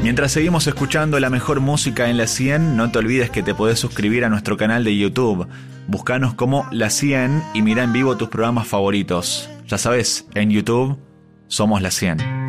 Mientras seguimos escuchando la mejor música en La 100, no te olvides que te podés suscribir a nuestro canal de YouTube. Búscanos como La 100 y mira en vivo tus programas favoritos. Ya sabes, en YouTube somos La 100.